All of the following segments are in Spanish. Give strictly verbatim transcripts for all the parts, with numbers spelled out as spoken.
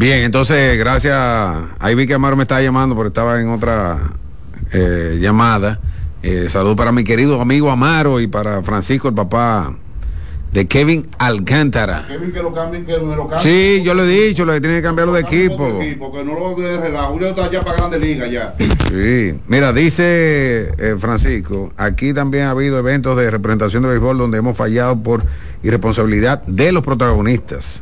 Bien, entonces, gracias. Ahí vi que Amaro me estaba llamando porque estaba en otra eh, llamada. Eh, salud para mi querido amigo Amaro y para Francisco, el papá de Kevin Alcántara. Kevin, que lo cambien, que me lo cambien. Sí, yo le he dicho, le tiene que cambiarlo de equipo. equipo. Que no lo de relajo. Julio está ya para Grande Liga ya. Sí, mira, dice eh, Francisco, aquí también ha habido eventos de representación de béisbol donde hemos fallado por irresponsabilidad de los protagonistas.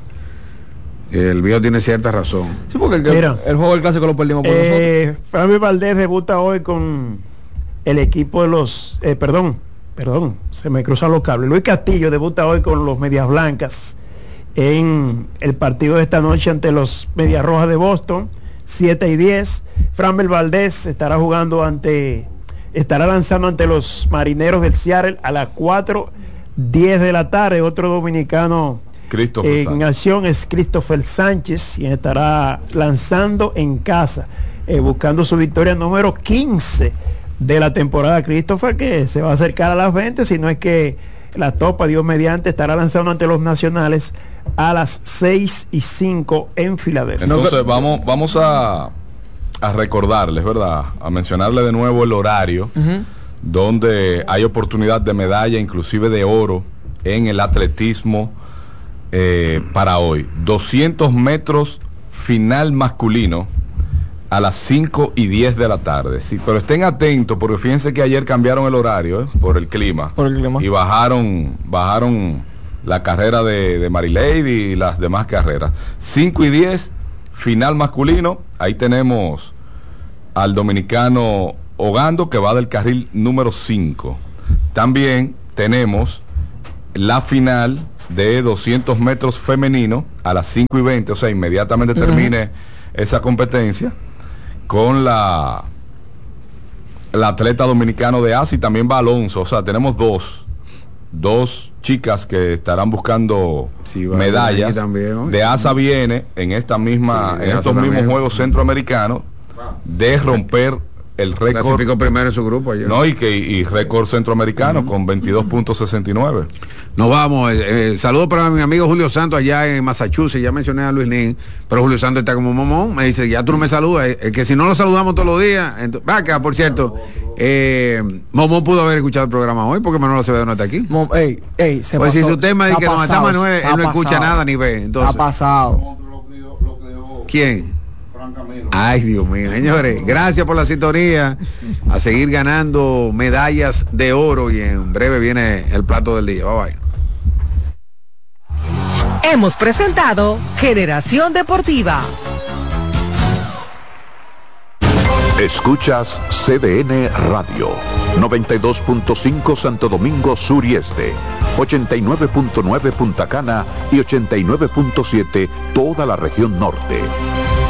El viejo tiene cierta razón. Sí, porque el, mira, el juego del clásico lo perdimos por eh, nosotros. Framber Valdez debuta hoy con el equipo de los, eh, perdón, perdón, se me cruzan los cables. Luis Castillo debuta hoy con los Medias Blancas en el partido de esta noche ante los Medias Rojas de Boston, siete y diez. Framber Valdez estará jugando ante, estará lanzando ante los Marineros del Seattle a las cuatro diez de la tarde. Otro dominicano en acción es Christopher Sánchez, quien estará lanzando en casa, eh, buscando su victoria número quince de la temporada. Christopher, que se va a acercar a las veinte, si no es que la topa, Dios mediante, estará lanzando ante los Nacionales a las seis y cinco en Filadelfia. Entonces vamos, vamos a, a recordarles, ¿verdad? A mencionarle de nuevo el horario, uh-huh, donde hay oportunidad de medalla, inclusive de oro, en el atletismo. Eh, para hoy, doscientos metros final masculino a las cinco y diez de la tarde. Sí, pero estén atentos porque fíjense que ayer cambiaron el horario eh, por el clima. Por el clima. Y bajaron, bajaron la carrera de, de Marilady y las demás carreras. cinco y diez, final masculino. Ahí tenemos al dominicano Ogando, que va del carril número cinco. También tenemos la final de doscientos metros femenino a las cinco y veinte, o sea, inmediatamente termine uh-huh. esa competencia, con la la atleta dominicano de A S A, y también va Alonso. O sea, tenemos dos dos chicas que estarán buscando sí, medallas también, de A S A viene en esta misma sí, en estos mismos también. Juegos centroamericanos de romper el récord. Clasificó primero en su grupo ayer. No, y que y récord centroamericano uh-huh. con veintidós punto sesenta y nueve. Nos vamos. Eh, eh, saludos para mi amigo Julio Santos allá en Massachusetts. Ya mencioné a Luis Nin, pero Julio Santos está como mamón. Me dice, ya tú no me saludas. Es eh, que si no lo saludamos todos los días. Entonces, acá, por cierto, eh, Momón pudo haber escuchado el programa hoy porque Manuel Acevedo no está aquí. Mom, ey, ey, se pues pasó, si su tema es que no está Manuel, él no pasado, escucha nada ni ve. Entonces, ha pasado. ¿Quién? Ay, Dios mío, señores, gracias por la sintonía, a seguir ganando medallas de oro, y en breve viene el plato del día. Bye bye. Hemos presentado Generación Deportiva. Escuchas C D N Radio, noventa y dos punto cinco Santo Domingo Sur y Este, ochenta y nueve punto nueve Punta Cana y ochenta y nueve punto siete toda la región norte.